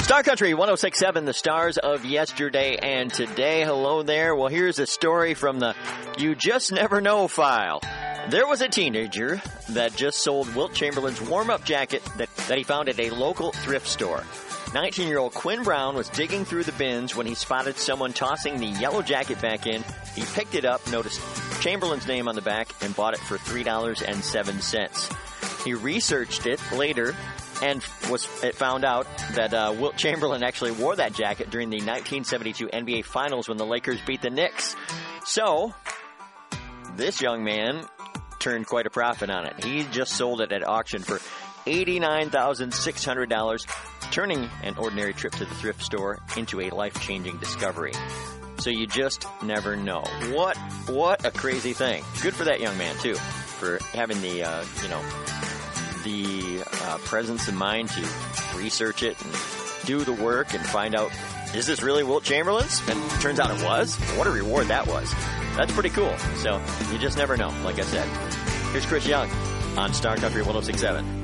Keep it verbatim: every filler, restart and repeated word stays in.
Star Country one oh six point seven, the stars of yesterday and today. Hello there. Well, here's a story from the You Just Never Know file. There was a teenager that just sold Wilt Chamberlain's warm-up jacket that, that he found at a local thrift store. nineteen-year-old Quinn Brown was digging through the bins when he spotted someone tossing the yellow jacket back in. He picked it up, noticed Chamberlain's name on the back, and bought it for three dollars and seven cents. He researched it later and was it found out that uh, Wilt Chamberlain actually wore that jacket during the nineteen seventy-two N B A Finals when the Lakers beat the Knicks. So, this young man turned quite a profit on it. He just sold it at auction for eighty-nine thousand six hundred dollars, turning an ordinary trip to the thrift store into a life-changing discovery. So you just never know. What what a crazy thing. Good for that young man, too, for having the, uh, you know, the uh, presence of mind to research it and do the work and find out, is this really Wilt Chamberlain's? And it turns out it was. What a reward that was. That's pretty cool. So you just never know, like I said. Here's Chris Young on Star Country one oh six point seven.